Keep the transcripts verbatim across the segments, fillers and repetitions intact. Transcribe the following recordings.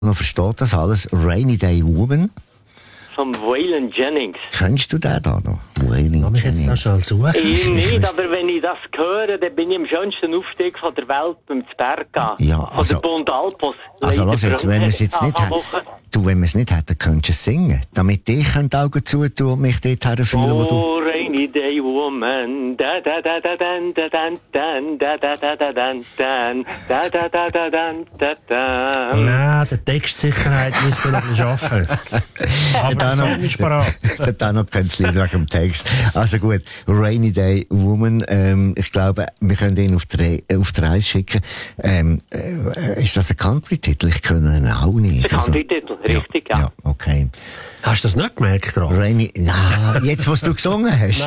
Man versteht das alles. Rainy Day Woman. Vom Waylon Jennings. Kennst du den da noch? Waylon Kann ich jetzt da Jennings. schon suchen? Ich nicht, aber wenn ich das höre, dann bin ich am schönsten Aufstieg von der Welt beim Zberga. Ja, also- Von der Bund Alpos. Also lass jetzt, wenn wir es jetzt nicht hätten, Woche. du, wenn wir es nicht hätten, könntest du es singen. Damit ich die Augen zutun und mich dort herfühlen, wo du... Oh, Rainy Day Woman. Da da da da dan da dan dan da da da da dan dan da da da da dan da dan. Nein, die Textsicherheit müssen wir noch schaffen. Aber Da das noch- ist parat. Dann noch kein Lied wegen dem Text. Also gut, Rainy Day Woman, ähm, ich glaube, wir können ihn auf die, Re auf die Reise schicken. Ähm, äh, ist das ein Country-Titel? Ich kann ihn auch nicht. Der Country-Titel, richtig, ja. Ja, okay. Hast du das nicht gemerkt, Rolf? Rainy, na, jetzt, was du gesungen hast.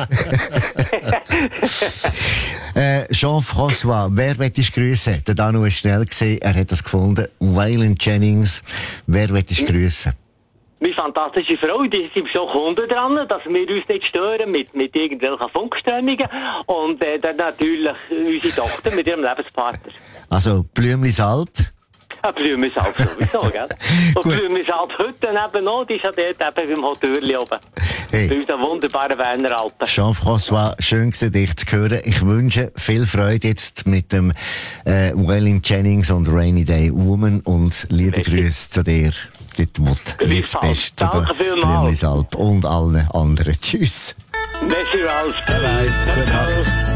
äh, Jean-François, wer will dich grüßen? Der Danu ist schnell gesehen, er hat das gefunden. Waylon Jennings, wer will dich grüßen? Meine fantastische Frau, die sind schon Kunden dran, dass wir uns nicht stören mit, mit irgendwelchen Funkstörungen. Und äh, dann natürlich unsere Tochter mit ihrem Lebenspartner. Also, Blümlisalp. Ein Blümensalp sowieso, gell? Und Gut. Blümensalp heute eben noch, die ist ja dort eben beim Hotel oben. Hey. Bei unseren wunderbaren Werner Alpen. Jean-François, schön gewesen, dich zu hören. Ich wünsche viel Freude jetzt mit dem äh, Waylon Jennings und Rainy Day Woman und liebe Merci. Grüße zu dir. Dort, wo du jetzt bist, zu Danke der vielmals. Blümlisalp und allen anderen. Tschüss. Merci, Ralf. Bye bye. Gute Nacht.